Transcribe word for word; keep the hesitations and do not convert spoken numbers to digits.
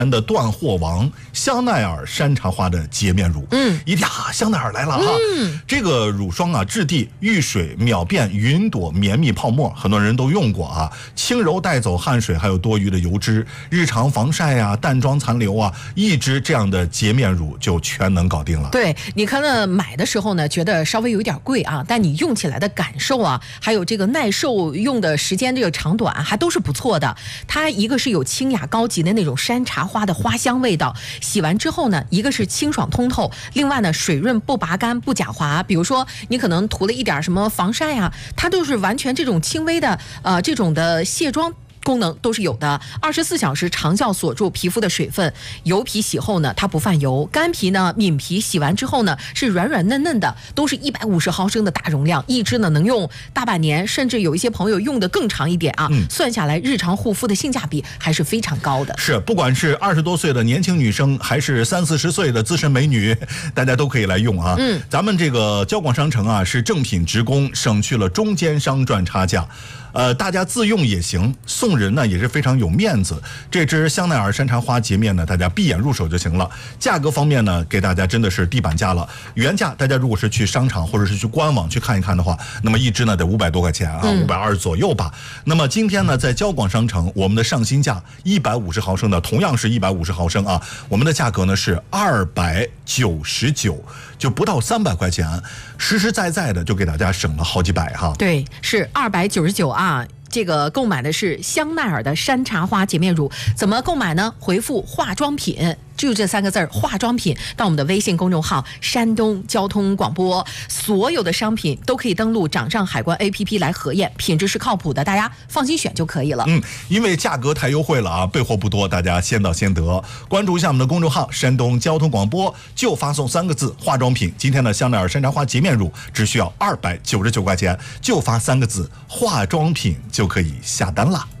的断货王香奈儿山茶花的洁面乳， 嗯， 一听啊，香奈儿来了哈， 嗯， 这个乳霜啊，质地遇水秒变云朵绵密泡沫，很多人都用过啊，轻柔带走汗水还有多余的油脂，日常防晒啊、淡妆残留啊，一支这样的洁面乳就全能搞定了。 对，你看呢，买的时候呢，觉得稍微有点贵啊，但你用起来的感受啊，还有这个耐受用的时间这个长短，还都是不错的。它一个是有清雅高级的那种山茶花的花香味道，洗完之后呢，一个是清爽通透，另外呢，水润不拔干不假滑。比如说你可能涂了一点什么防晒啊，它都是完全这种轻微的呃这种的卸妆功能都是有的，二十四小时长效锁住皮肤的水分，油皮洗后呢它不泛油，干皮呢抿皮洗完之后呢是软软嫩嫩的，都是一百五十毫升的大容量，一支呢能用大半年，甚至有一些朋友用的更长一点啊、嗯、算下来日常护肤的性价比还是非常高的。 是，不管是二十多岁的年轻女生还是三四十岁的资深美女，大家都可以来用啊。嗯，咱们这个交广商城啊是正品直供，省去了中间商赚差价。呃，大家自用也行，送人呢也是非常有面子。这支香奈儿山茶花洁面呢，大家闭眼入手就行了。价格方面呢，给大家真的是地板价了。原价大家如果是去商场或者是去官网去看一看的话，那么一支呢得五百多块钱啊，五百二左右吧。那么今天呢，在交广商城，我们的上新价一百五十毫升的，同样是一百五十毫升啊，我们的价格呢是二百九十九，就不到三百块钱，实实在在的就给大家省了好几百哈。 对，是二百九十九啊。这个购买的是香奈儿的山茶花洁面乳，怎么购买呢？回复化妆品，就这三个字儿，化妆品，到我们的微信公众号山东交通广播，所有的商品都可以登录掌上海关 A P P 来核验，品质是靠谱的，大家放心选就可以了。 嗯，因为价格太优惠了啊，备货不多，大家先到先得。关注一下我们的公众号山东交通广播，就发送三个字化妆品。今天的香奈儿山茶花洁面乳只需要二百九十九块钱，就发三个字化妆品就可以下单了。